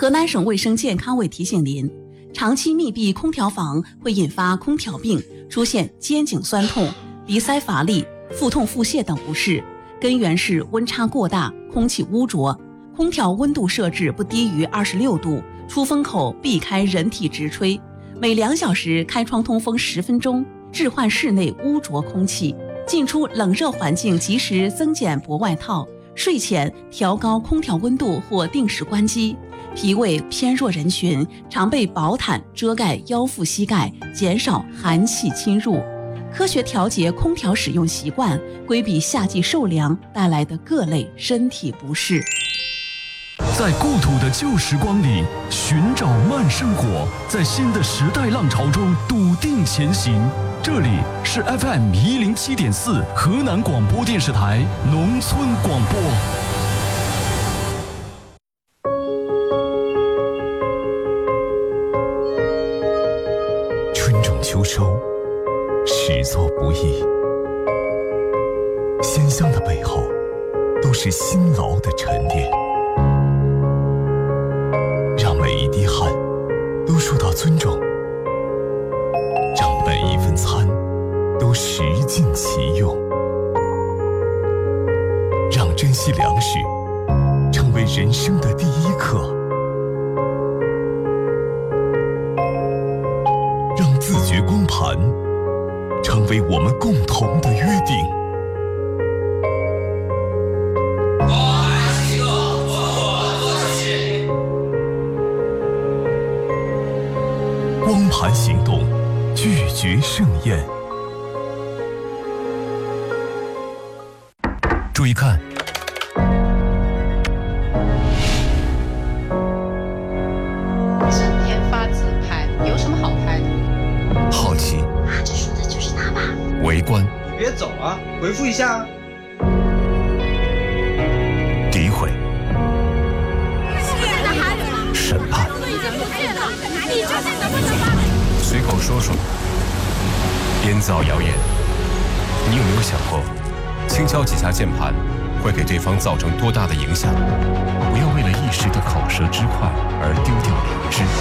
河南省卫生健康委提醒您，长期密闭空调房会引发空调病，出现肩颈酸痛、鼻塞乏力、腹痛腹泻等不适，根源是温差过大，空气污浊。空调温度设置不低于26度，出风口避开人体直吹，每2小时开窗通风10分钟，置换室内污浊空气。进出冷热环境及时增减薄外套，睡前调高空调温度或定时关机。脾胃偏弱人群常备薄毯遮盖腰腹膝盖，减少寒气侵入。科学调节空调使用习惯，规避夏季受凉带来的各类身体不适。 在故土的旧时光里寻找慢生活，在新的时代浪潮中笃定前行。这里是 FM107.4 河南广播电视台农村广播。 春种秋收，始作不易，鲜香的背后都是辛劳的沉淀，让每一滴汗都受到尊重，让每一份餐都食尽其用，让珍惜粮食成为人生的第一课，让自觉光盘成为我们共同的约定。光盘行动，拒绝盛宴。注意看， 整天发自拍，有什么好拍的？ 好奇， 这说的就是他吧？ 围观， 你别走啊，回复一下啊。 诋毁，审判， 随口说说，编造谣言。你有没有想过，轻敲几下键盘会给对方造成多大的影响？不要为了一时的口舌之快而丢掉良知。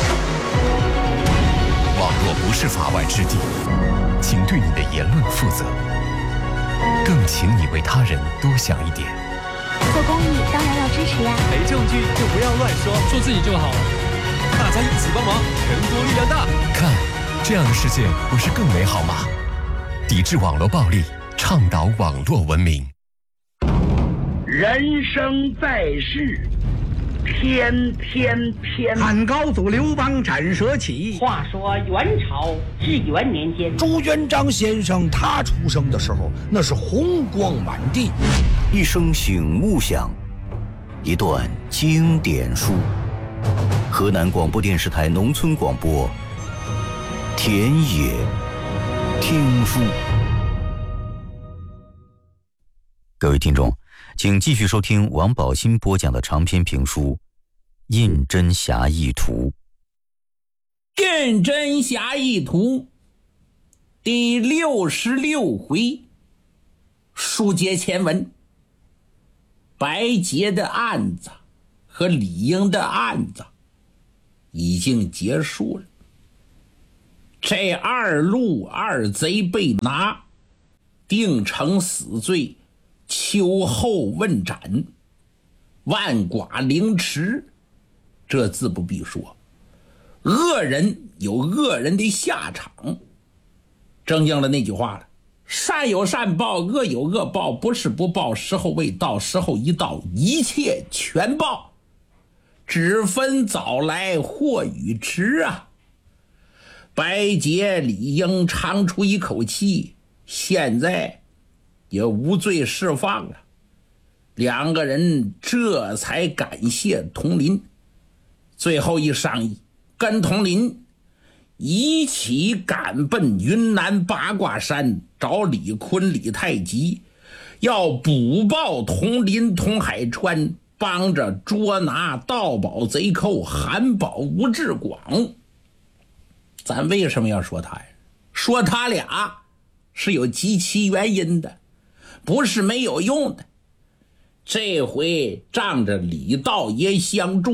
网络不是法外之地，请对你的言论负责，更请你为他人多想一点。 做公益当然要支持呀， 没证据就不要乱说， 做自己就好了。 大家一起帮忙，人多力量大。 看，这样的世界不是更美好吗？抵制网络暴力，倡导网络文明。 人生在世，天天天。 汉高祖刘邦斩蛇起。 话说元朝至元年间， 朱元璋先生他出生的时候，那是红光满地。 一声醒悟响，一段经典书。河南广播电视台农村广播，田野听书。各位听众，请继续收听王宝新播讲的长篇评书《胤禛侠义图》。 胤禛侠义图第66回，书接前文。白洁的案子和李英的案子已经结束了，这二路二贼被拿，定成死罪，秋后问斩，万剐凌迟。这自不必说，恶人有恶人的下场，正应了那句话了，善有善报，恶有恶报，不是不报，时候未到，时候一到，一切全报，只分早来或与迟啊。白洁、李英长出一口气，现在也无罪释放了。两个人这才感谢佟林，最后一商议，跟佟林一起赶奔云南八卦山，找李坤、李太极，要补报佟林、佟海川，帮着捉拿盗宝贼寇韩宝、吴志广。咱为什么要说他呀？说他俩是有极其原因的，不是没有用的。这回仗着李道爷相助，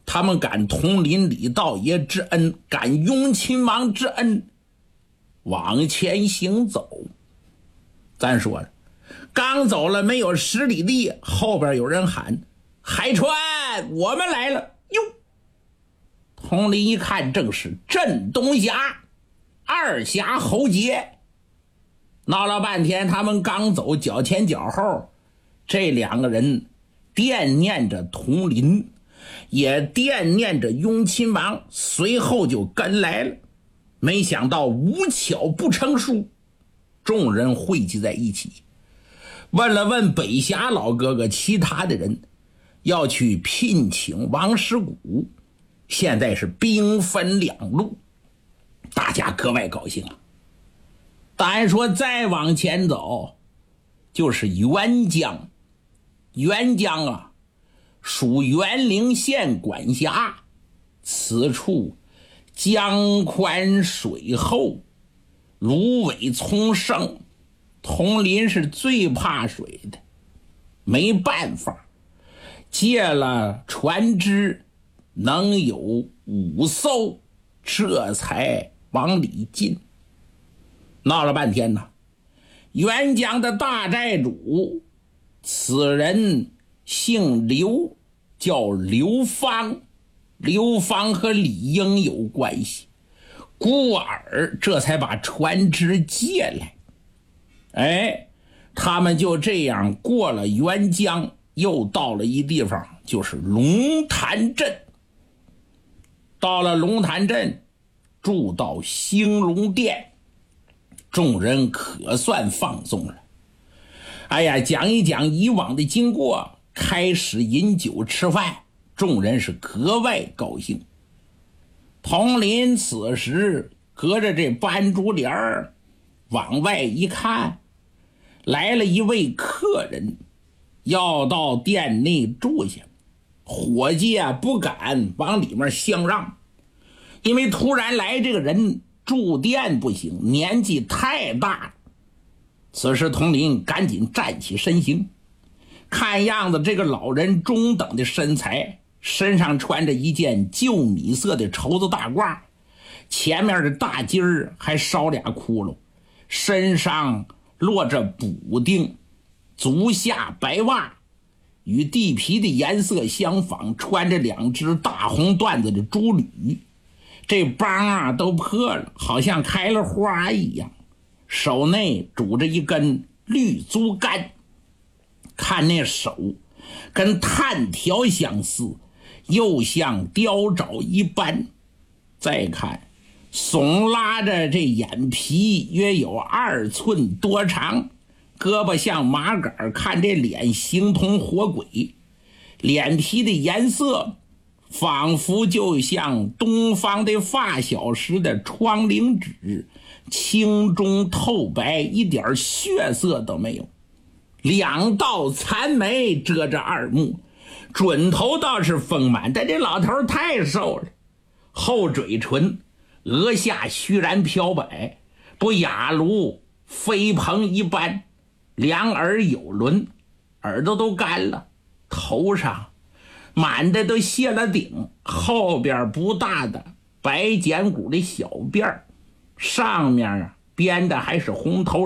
他们感统领李道爷之恩，感雍亲王之恩，往前行走。咱说了，刚走了没有10里地，后边有人喊：海川，我们来了哟！统领一看，正是镇东侠二侠侯杰。闹了半天，他们刚走，脚前脚后，这2个人惦念着统领，也惦念着雍亲王，随后就跟来了。没想到无巧不成书，众人汇集在一起，问了问北峡老哥哥其他的人，要去聘请王师古，现在是兵分2路，大家格外高兴啊。单说再往前走，就是沅江。沅江啊，属沅陵县管辖，此处江宽水厚，芦苇丛生，统领是最怕水的，没办法，借了船只能有5艘，这才往里进。闹了半天呢，沅江的大寨主，此人姓刘，叫刘芳。刘芳和李英有关系，孤儿这才把船只借来。他们就这样过了沅江，又到了一地方，就是龙潭镇。到了龙潭镇，住到兴隆殿，众人可算放松了。讲一讲以往的经过，开始饮酒吃饭，众人是格外高兴。统领此时隔着这斑竹帘儿往外一看，来了一位客人，要到店内住下。伙计不敢往里面相让，因为突然来这个人住店不行，年纪太大了。此时统领赶紧站起身形，看样子这个老人中等的身材，身上穿着一件旧米色的绸子大褂，前面的大襟儿还烧俩窟窿，身上落着补丁，足下白袜，与地皮的颜色相仿，穿着2只大红缎子的珠履，这帮都破了，好像开了花一样，手内拄着一根绿竹竿，看那手跟炭条相似，又像雕爪一般。再看耸拉着这眼皮约有2寸多长，胳膊像麻杆，看这脸形同火鬼，脸皮的颜色仿佛就像东方的发小时的窗棂纸，青中透白，一点血色都没有。2道残眉遮着2目，准头倒是丰满，但这老头太瘦了，厚嘴唇，额下虚然飘摆，不雅如飞蓬一般。2耳有轮，耳朵都干了，头上满的都卸了顶，后边不大的白剪骨的小辫儿，上面编的还是红头